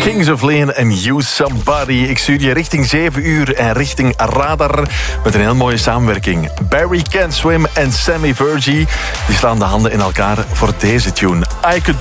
Kings of Leon en You Somebody. Ik stuur je richting 7 uur en richting Radar met een heel mooie samenwerking. Barry Can't Swim en Sammy Virgie die slaan de handen in elkaar voor deze tune. I Could